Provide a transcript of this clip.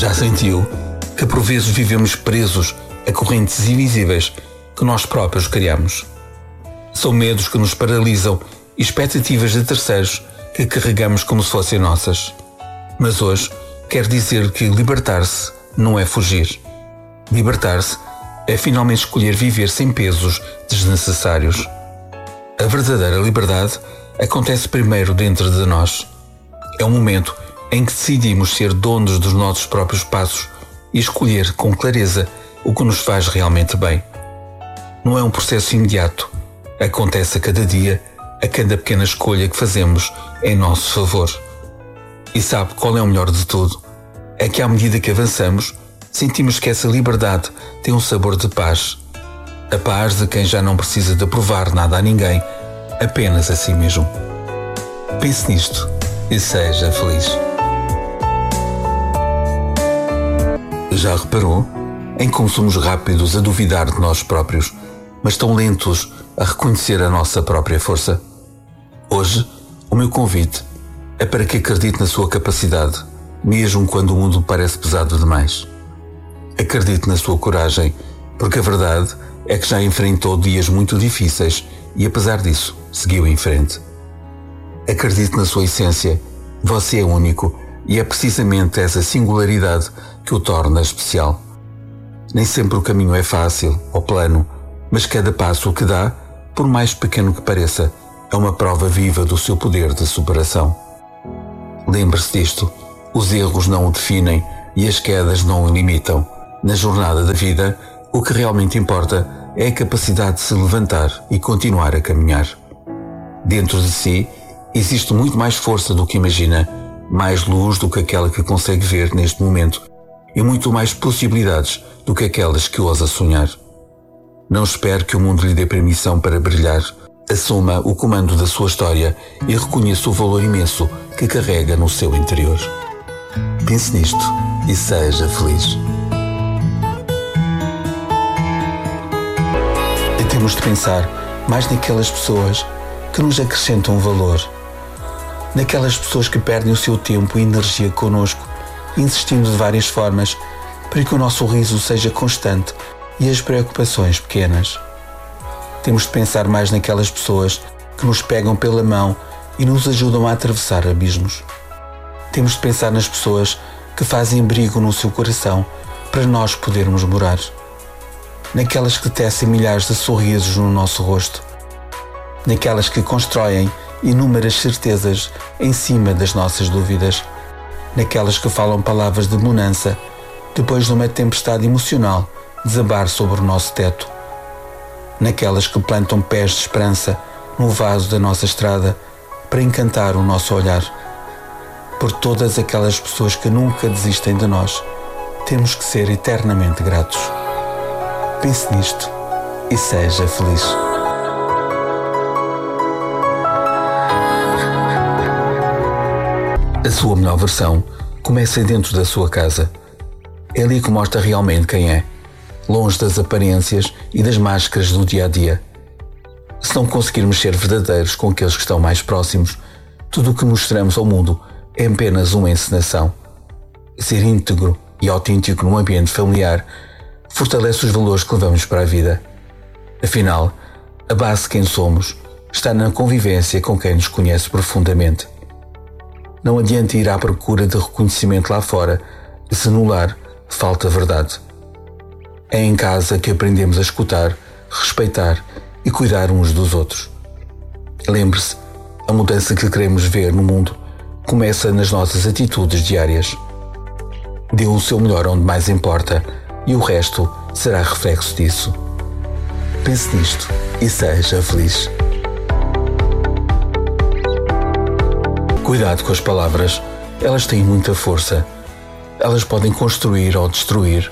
Já sentiu que por vezes vivemos presos a correntes invisíveis que nós próprios criamos? São medos que nos paralisam e expectativas de terceiros que carregamos como se fossem nossas. Mas hoje quer dizer que libertar-se não é fugir. Libertar-se é finalmente escolher viver sem pesos desnecessários. A verdadeira liberdade acontece primeiro dentro de nós. É um momento em que decidimos ser donos dos nossos próprios passos e escolher com clareza o que nos faz realmente bem. Não é um processo imediato. Acontece a cada dia, a cada pequena escolha que fazemos em nosso favor. E sabe qual é o melhor de tudo? É que à medida que avançamos, sentimos que essa liberdade tem um sabor de paz. A paz de quem já não precisa de provar nada a ninguém, apenas a si mesmo. Pense nisto e seja feliz. Já reparou em como somos rápidos a duvidar de nós próprios, mas tão lentos a reconhecer a nossa própria força? Hoje, o meu convite é para que acredite na sua capacidade, mesmo quando o mundo parece pesado demais. Acredite na sua coragem, porque a verdade é que já enfrentou dias muito difíceis e, apesar disso, seguiu em frente. Acredite na sua essência. Você é único e é precisamente essa singularidade que o torna especial. Nem sempre o caminho é fácil ou plano, mas cada passo que dá, por mais pequeno que pareça, é uma prova viva do seu poder de superação. Lembre-se disto: os erros não o definem e as quedas não o limitam. Na jornada da vida, o que realmente importa é a capacidade de se levantar e continuar a caminhar. Dentro de si, existe muito mais força do que imagina, mais luz do que aquela que consegue ver neste momento e muito mais possibilidades do que aquelas que ousa sonhar. Não espere que o mundo lhe dê permissão para brilhar. Assuma o comando da sua história e reconheça o valor imenso que carrega no seu interior. Pense nisto e seja feliz. E temos de pensar mais naquelas pessoas que nos acrescentam valor, naquelas pessoas que perdem o seu tempo e energia connosco, insistindo de várias formas para que o nosso riso seja constante e as preocupações pequenas. Temos de pensar mais naquelas pessoas que nos pegam pela mão e nos ajudam a atravessar abismos. Temos de pensar nas pessoas que fazem abrigo no seu coração para nós podermos morar. Naquelas que tecem milhares de sorrisos no nosso rosto. Naquelas que constroem inúmeras certezas em cima das nossas dúvidas. Naquelas que falam palavras de bonança depois de uma tempestade emocional desabar sobre o nosso teto. Naquelas que plantam pés de esperança no vaso da nossa estrada para encantar o nosso olhar. Por todas aquelas pessoas que nunca desistem de nós, temos que ser eternamente gratos. Pense nisto e seja feliz. A sua melhor versão começa dentro da sua casa. É ali que mostra realmente quem é, longe das aparências e das máscaras do dia-a-dia. Se não conseguirmos ser verdadeiros com aqueles que estão mais próximos, tudo o que mostramos ao mundo é apenas uma encenação. Ser íntegro e autêntico num ambiente familiar fortalece os valores que levamos para a vida. Afinal, a base de quem somos está na convivência com quem nos conhece profundamente. Não adianta ir à procura de reconhecimento lá fora se no lar falta verdade. É em casa que aprendemos a escutar, respeitar e cuidar uns dos outros. Lembre-se, a mudança que queremos ver no mundo começa nas nossas atitudes diárias. Dê o seu melhor onde mais importa e o resto será reflexo disso. Pense nisto e seja feliz. Cuidado com as palavras, elas têm muita força. Elas podem construir ou destruir,